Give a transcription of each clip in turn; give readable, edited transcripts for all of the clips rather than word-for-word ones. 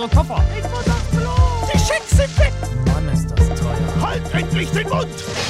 unsere Koffer. Ich muss aufs Klo. Die Schecks sind weg. Mann, ist das teuer. Halt endlich den Mund.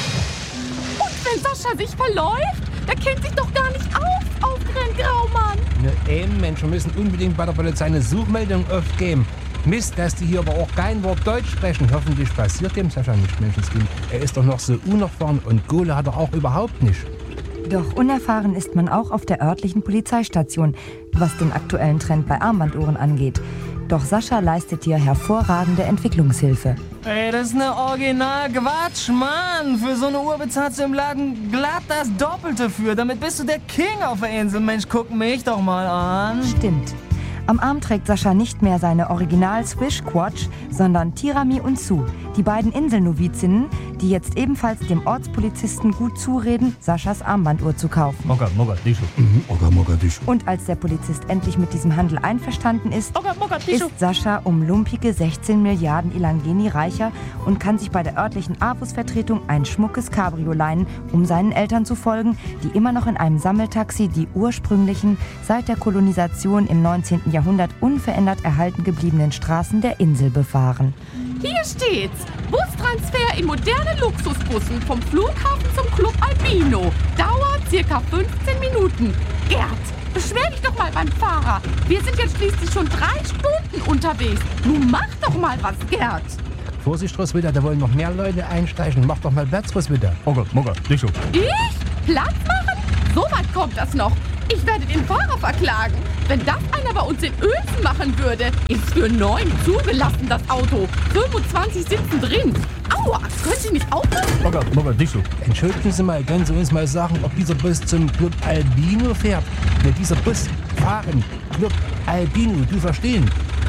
Und wenn Sascha sich verläuft, der kennt sich doch gar nicht aus, aufgerennt Graumann. Mensch, wir müssen unbedingt bei der Polizei eine Suchmeldung aufgeben. Mist, dass die hier aber auch kein Wort Deutsch sprechen. Hoffentlich passiert dem Sascha nicht, Menschenskind. Er ist doch noch so unerfahren und Kohle hat er auch überhaupt nicht. Doch unerfahren ist man auch auf der örtlichen Polizeistation, was den aktuellen Trend bei Armbanduhren angeht. Doch Sascha leistet hier hervorragende Entwicklungshilfe. Ey, das ist eine Original-Quatsch, Mann. Für so eine Uhr bezahlst du im Laden glatt das Doppelte für. Damit bist du der King auf der Insel. Mensch, guck mich doch mal an. Stimmt. Am Arm trägt Sascha nicht mehr seine Original-Swish-Quatsch, sondern Tirami und Sue, die beiden Inselnovizinnen, die jetzt ebenfalls dem Ortspolizisten gut zureden, Saschas Armbanduhr zu kaufen. Mogadischu. Mogadischu. Und als der Polizist endlich mit diesem Handel einverstanden ist, ist Sascha um lumpige 16 Milliarden Ilangeni reicher und kann sich bei der örtlichen AWUS-Vertretung ein schmuckes Cabrio leihen, um seinen Eltern zu folgen, die immer noch in einem Sammeltaxi die ursprünglichen, seit der Kolonisation im 19. Jahrhundert unverändert erhalten gebliebenen Straßen der Insel befahren. Hier steht's. Bustransfer in moderne Luxusbussen vom Flughafen zum Club Albino. Dauert circa 15 Minuten. Gerd, beschwer dich doch mal beim Fahrer. Wir sind jetzt schließlich schon 3 Stunden unterwegs. Nun mach doch mal was, Gerd. Vorsicht, Roswitha, da wollen noch mehr Leute einsteigen. Mach doch mal Platz, Roswitha. Mogadischu. Ich? Platz machen? So weit kommt das noch. Ich werde den Fahrer verklagen. Wenn das einer bei uns in Uelzen machen würde, ist für 9 zugelassen, das Auto. 25 sitzen drin. Aua, können Sie nicht aufpassen? Mogadischu. Entschuldigen Sie mal, können Sie uns mal sagen, ob dieser Bus zum Club Albino fährt? Ne, dieser Bus fahren. Club Albino, du verstehen?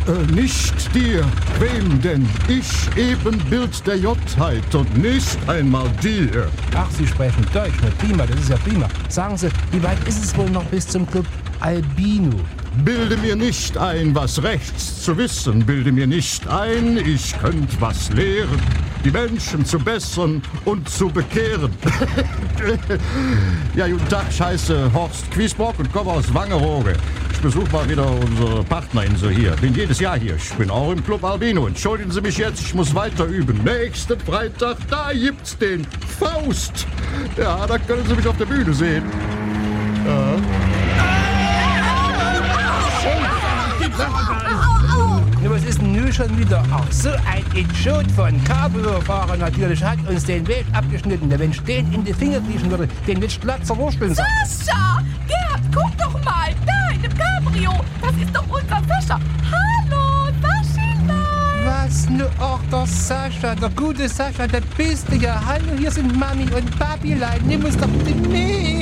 Nicht dir. Wem denn? Ich Ebenbild der Jottheit und nicht einmal dir. Ach, Sie sprechen Deutsch, ne? Prima, das ist ja prima. Sagen Sie, wie weit ist es wohl noch bis zum Club Albino? Bilde mir nicht ein, was rechts zu wissen. Bilde mir nicht ein, ich könnt was lehren. Die Menschen zu bessern und zu bekehren. Ja, guten Tag, ich heiße Horst Quiesbock und komme aus Wangerooge. Ich besuche mal wieder unsere Partnerinsel hier. Bin jedes Jahr hier. Ich bin auch im Club Albino. Entschuldigen Sie mich jetzt, ich muss weiter üben. Nächsten Freitag, da gibt's den Faust. Ja, da können Sie mich auf der Bühne sehen. Ja. Ja, was ist denn nun schon wieder? Ach, so ein Idiot von Cabrio-Fahrer natürlich hat uns den Weg abgeschnitten. Wenn ich den in die Finger kriechen würde, den wird ich glatt zerwursteln. Sascha! Gerd, guck doch mal! Da in dem Cabrio! Das ist doch unser Sascha! Hallo, Saschinlein! Was? Nu, ach, der Sascha, der gute Sascha, der bist du ja. Hallo, hier sind Mami und Papilein. Nimm uns doch bitte mit.